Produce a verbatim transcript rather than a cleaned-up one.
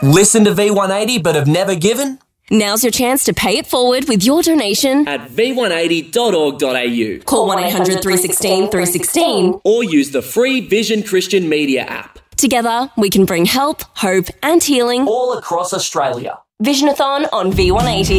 Listen to V one eighty but have never given? Now's your chance to pay it forward with your donation at v one eighty dot org dot a u. Call one eight hundred three one six three one six or use the free Vision Christian Media app. Together, we can bring help, hope and healing all across Australia. Visionathon on V one eighty.